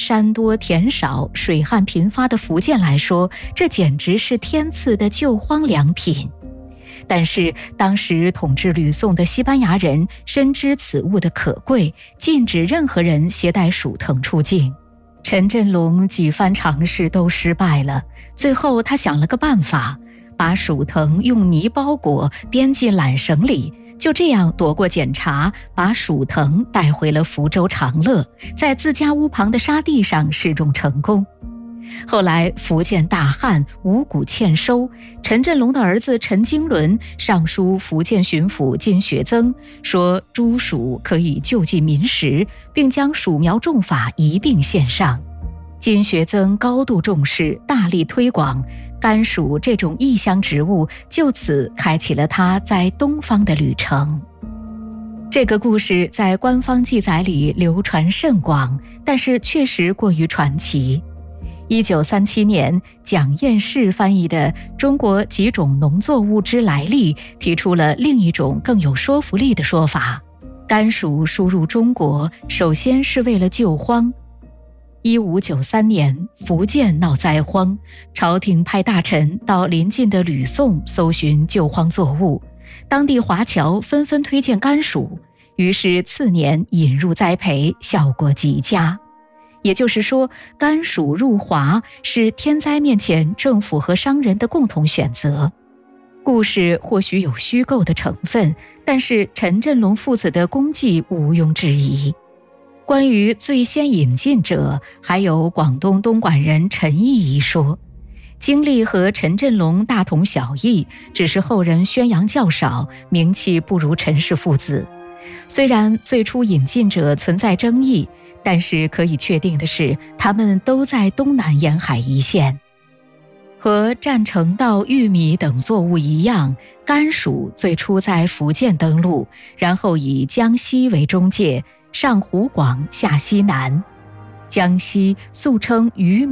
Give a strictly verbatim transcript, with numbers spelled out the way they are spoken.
山多田少、水旱频发的福建来说，这简直是天赐的救荒良品。但是当时统治吕宋的西班牙人深知此物的可贵，禁止任何人携带蜀藤出境。陈振龙几番尝试都失败了，最后他想了个办法，把蜀藤用泥包裹，编进缆绳里，就这样躲过检查，把蜀藤带回了福州长乐，在自家屋旁的沙地上试种成功。后来福建大旱，五谷欠收，陈振龙的儿子陈经纶上书福建巡抚金学增，说诸蜀可以救济民食，并将蜀苗种法一并献上。金学增高度重视，大力推广甘薯这种异乡植物，就此开启了他在东方的旅程。这个故事在官方记载里流传甚广，但是确实过于传奇。一九三七年，蒋彦士翻译的《中国几种农作物之来历》提出了另一种更有说服力的说法：甘薯输入中国，首先是为了救荒。一五九三年，福建闹灾荒，朝廷派大臣到邻近的吕宋搜寻救荒作物，当地华侨纷纷推荐甘薯，于是次年引入栽培，效果极佳。也就是说，甘薯入华是天灾面前政府和商人的共同选择。故事或许有虚构的成分，但是陈振龙父子的功绩毋庸置疑。关于最先引进者，还有广东东莞人陈毅一说，经历和陈振龙大同小异，只是后人宣扬较少，名气不如陈氏父子。虽然最初引进者存在争议，但是可以确定的是，他们都在东南沿海一线。和占城稻、玉米等作物一样，甘薯最初在福建登陆，然后以江西为中介，上湖广，下西南。江西素称鱼